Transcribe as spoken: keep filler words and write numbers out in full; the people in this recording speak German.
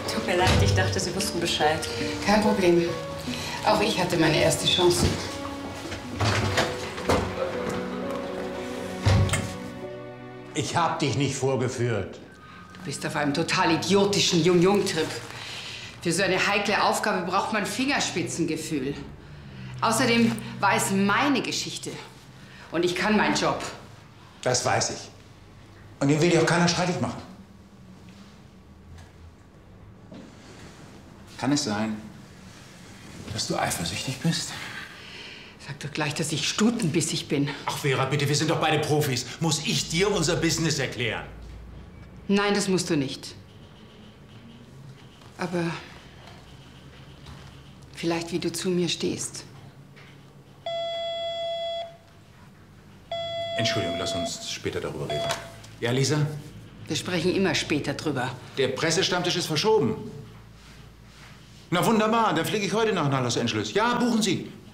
Tut mir leid, ich dachte, Sie wussten Bescheid. Kein Problem. Auch ich hatte meine erste Chance. Ich hab dich nicht vorgeführt. Du bist auf einem total idiotischen Jung-Jung-Trip. Für so eine heikle Aufgabe braucht man Fingerspitzengefühl. Außerdem war es meine Geschichte. Und ich kann meinen Job. Das weiß ich. Und den will dir auch keiner streitig machen. Kann es sein, dass du eifersüchtig bist? Sag doch gleich, dass ich stutenbissig bin. Ach, Vera, bitte, wir sind doch beide Profis. Muss ich dir unser Business erklären? Nein, das musst du nicht. Aber vielleicht, wie du zu mir stehst. Entschuldigung, lass uns später darüber reden. Ja, Lisa? Wir sprechen immer später drüber. Der Pressestammtisch ist verschoben. Na wunderbar, dann fliege ich heute Nacht nach Los Angeles. Ja, buchen Sie.